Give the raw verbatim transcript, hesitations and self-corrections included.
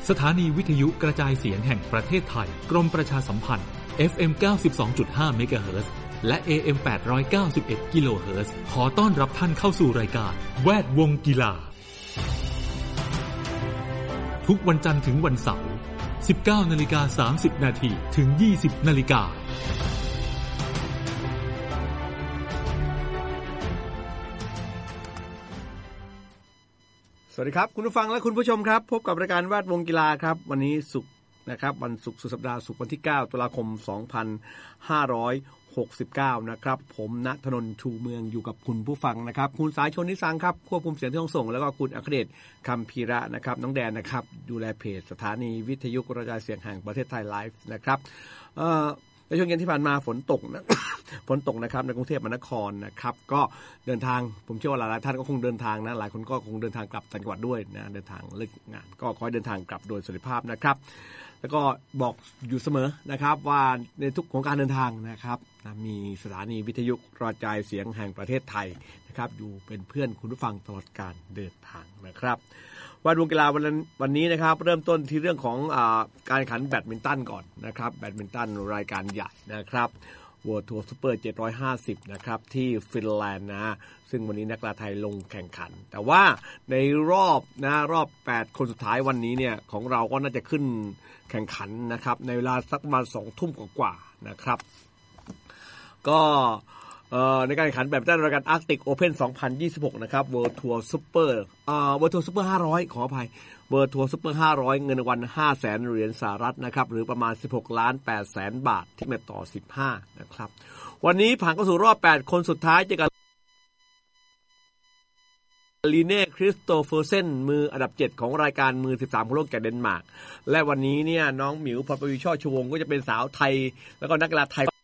สถานีวิทยุกระจายเสียงแห่งประเทศไทยกรมประชาสัมพันธ์ เอฟ เอ็ม เก้าสิบสองจุดห้า เมกะเฮิรตซ์และ เอ เอ็ม แปดร้อยเก้าสิบเอ็ด กิโลเฮิรตซ์ขอต้อนรับท่านเข้าสู่รายการแวดวงกีฬาทุกวันจันทร์ถึงวันเสาร์ สิบเก้านาฬิกาสามสิบนาที ถึง ยี่สิบนาฬิกาสวัสดีครับคุณผู้ฟังและคุณผู้ชมครับพบกับรายการแวดวงกีฬาครับวันนี้ศุกร์นะครับวันศุกร์สุดสัปดาห์ศุกร์วันที่เก้าตุลาคมสองพันห้าร้อยหกสิบเก้านะครับผมณธนนท์ชูเมืองอยู่กับคุณผู้ฟังนะครับคุณสายชนนิสังครับควบคุมเสียงที่ต้องส่งแล้วก็คุณอัครเดชคำพีระนะครับน้องแดนนะครับดูแลเพจสถานีวิทยุกระจายเสียงแห่งประเทศไทยไลฟ์นะครับเอ่อในช่วงเย็นที่ผ่านมาฝนตกนะ ฝนตกนะครับในกรุงเทพมหานครนะครับก็เดินทางผมเชื่อว่าหลายท่านก็คงเดินทางนะหลายคนก็คงเดินทางกลับต่างจังหวัดด้วยนะเดินทางเลิกงานก็ขอให้เดินทางกลับโดยสวัสดิภาพนะครับแล้วก็บอกอยู่เสมอนะครับว่าในทุกของการเดินทางนะครับมีสถานีวิทยุกระจายเสียงแห่งประเทศไทยนะครับอยู่เป็นเพื่อนคุณผู้ฟังตลอดการเดินทางนะครับวันวงกีฬาวันวันนี้นะครับเริ่มต้นที่เรื่องของอ่าการแข่งขันแบดมินตันก่อนนะครับแบดมินตันรายการใหญ่นะครับ World Tour Super เจ็ดร้อยห้าสิบนะครับที่ฟินแลนด์นะซึ่งวันนี้นักกีฬาไทยลงแข่งขันแต่ว่าในรอบนะรอบแปดคนสุดท้ายวันนี้เนี่ยของเราก็น่าจะขึ้นแข่งขันนะครับในเวลาสักประมาณ สองทุ่มกว่าๆนะครับก็ในการแข่งขันแบบด้านรายการ Arctic Open สองพันยี่สิบหกนะครับ World Tour Super อ่า World Tour Super ห้าร้อยขออภัย World Tour Super ห้าร้อยเงินรางวัล ห้าแสน เหรียญสหรัฐนะครับหรือประมาณ สิบหกล้านแปดแสน บาทที่แมตช์ต่อสิบห้านะครับวันนี้ผ่านเข้าสู่รอบแปดคนสุดท้ายเจอกันลีเน่คริสโตเฟอร์เซนมืออันดับเจ็ดของรายการมือสิบสามของโลกจากเดนมาร์กและวันนี้เนี่ยน้องหมิวพรปวีช่อชูวงศ์ก็จะเป็นสาวไทยแล้วก็นักกีฬาไทย